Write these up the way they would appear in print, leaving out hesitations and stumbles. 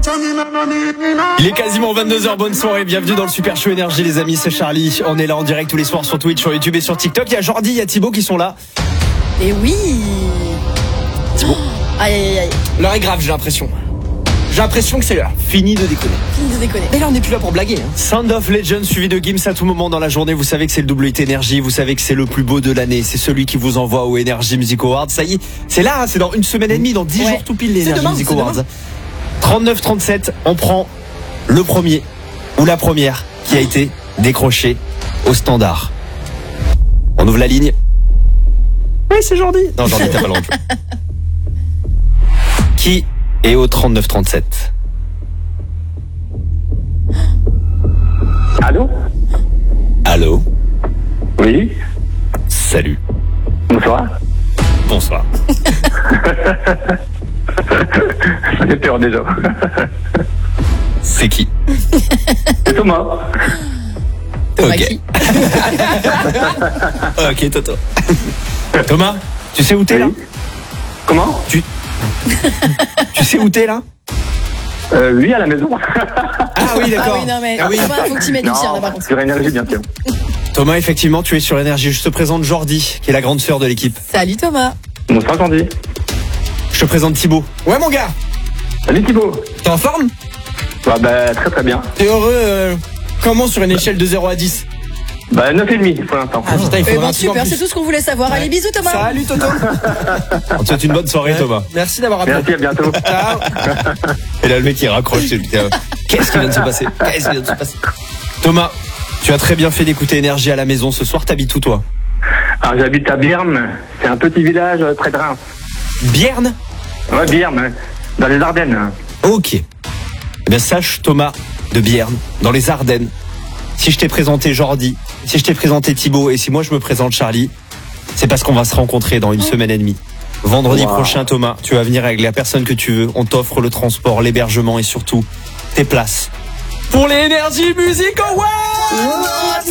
Il est quasiment 22h, bonne soirée, bienvenue dans le Super Show Énergie les amis, c'est Charlie. On est là en direct tous les soirs sur Twitch, sur YouTube et sur TikTok. Il y a Jordi, il y a Thibaut qui sont là. Et oui. Thibaut. Aïe aïe aïe. L'heure est grave, j'ai l'impression. J'ai l'impression que c'est l'heure. Fini de déconner. Fini de déconner. Mais là on n'est plus là pour blaguer. Sound of Legends suivi de Gims à tout moment dans la journée. Vous savez que c'est le WT Énergie, vous savez que c'est le plus beau de l'année. C'est celui qui vous envoie au Energy Music Awards. Ça y est, c'est là, c'est dans une semaine et demie, dans 10 jours tout pile les Energy Music Awards. 39-37, on prend le premier ou la première qui a été décroché au standard. On ouvre la ligne. Oui, c'est Jordi. Non, Jordi, t'as pas le droit de jouer. Qui est au 39-37? Allô? Allô? Oui? Salut. Bonsoir. Bonsoir. Ça fait peur déjà. C'est qui? C'est Thomas. Thomas Ok. qui Ok, Toto. Thomas, tu sais où t'es là? Comment? Tu sais où t'es là? Oui, à la maison. Ah oui, d'accord. Ah oui, non mais Ah oui. Thomas, faut que tu mettes du tir là par Non, contre. sur énergie, bien sûr. Thomas, effectivement, tu es sur Énergie. Je te présente Jordi, qui est la grande sœur de l'équipe. Salut Thomas. Bonsoir, Candy. Je te présente Thibaut. Ouais, mon gars. Salut Thibaut. T'es en forme? Bah, très très bien. T'es heureux comment sur une échelle de 0 à 10? Bah, 9,5 pour l'instant. Ah putain, il faut Bon, super, c'est tout ce qu'on voulait savoir. Allez, bisous Thomas. Salut Toto. On te souhaite une bonne soirée Thomas. Merci d'avoir appelé. Merci, à bientôt. Ciao. Et là le mec il raccroche. Qu'est-ce qui vient de se passer? Qu'est-ce qui vient de se passer? Thomas, tu as très bien fait d'écouter Énergie à la maison. Ce soir, t'habites où toi? Alors, j'habite à Bierne. C'est un petit village près de Reims. Bierne? Ouais, Bierne, dans les Ardennes. Ok. Eh bien, sache, Thomas, de Bierne, dans les Ardennes, si je t'ai présenté Jordi, si je t'ai présenté Thibaut et si moi je me présente Charlie, c'est parce qu'on va se rencontrer dans une semaine et demie. Vendredi prochain, Thomas, tu vas venir avec la personne que tu veux. On t'offre le transport, l'hébergement et surtout tes places pour les Energy Music Awards.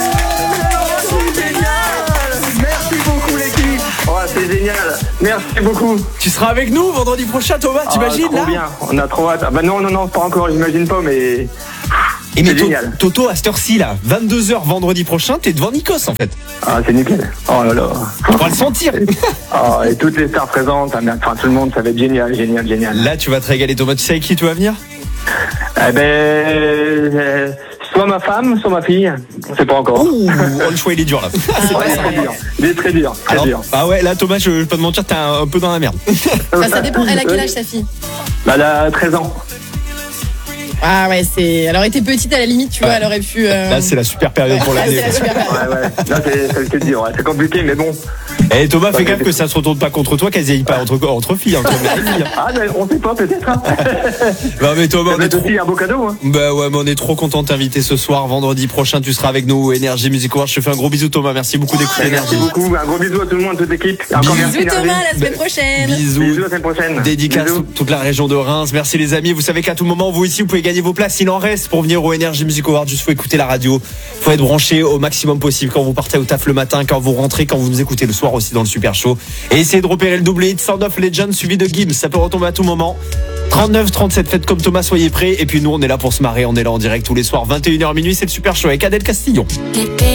Merci beaucoup, l'équipe. Oh, c'est génial. Merci beaucoup. Tu seras avec nous vendredi prochain, Thomas, t'imagines trop là? bien. On a trop hâte. Ah, bah non, pas encore, j'imagine pas, mais. Et mais c'est génial. Toto, à cette heure-ci là, 22h vendredi prochain, t'es devant Nikos en fait. Ah, c'est nickel. Oh là là. Tu pourras le sentir. Oh, et toutes les stars présentes, enfin tout le monde, ça va être génial. Là, tu vas te régaler, Thomas. Tu sais avec qui tu vas venir? Eh ben, soit ma femme, soit ma fille. On sait pas encore. Ouh, le choix il est dur là. Ouais, il est très dur. Alors, ah ouais, là Thomas, je vais pas te mentir, t'es un peu dans la merde. Ça dépend. Elle a quel âge sa fille? Bah, elle a 13 ans. Ah ouais, elle aurait été petite à la limite, tu vois, elle aurait pu. Là, c'est la super période pour Là, l'année. c'est la super période. Ouais. Là, c'est dur. Ouais. C'est compliqué, mais bon. Et Thomas, fais gaffe que ça se retourne pas contre toi, qu'elles aillent pas entre filles. Entre mères et filles. Ah, mais on sait pas, peut-être. Hein. Non mais Thomas, on est C'est trop... aussi un beau cadeau. Hein. Bah ouais, mais on est trop content de t'inviter ce soir. Vendredi prochain, tu seras avec nous au Energy Music Awards. Je te fais un gros bisou Thomas. Merci beaucoup d'écouter Merci Energy. beaucoup. Un gros bisou à tout le monde, toute l'équipe. Encore merci, Bisous Thomas, Énergie. la semaine prochaine. Bisous. Bisous la semaine prochaine. Dédicace Bisous. toute la région de Reims. Merci les amis. Vous savez qu'à tout moment, vous ici, vous pouvez gagner vos places. Il en reste pour venir au Energy Music Awards. Juste faut écouter la radio. Faut être branché au maximum possible quand vous partez au taf le matin, quand vous rentrez, quand vous nous écoutez le soir aussi dans le Super Show. Et essayez de repérer le double hit Sound of Legends suivi de Gims. Ça peut retomber à tout moment. 39-37, faites comme Thomas, soyez prêts. Et puis nous, on est là pour se marrer. On est là en direct tous les soirs, 21h minuit. C'est le Super Show avec Adèle Castillon.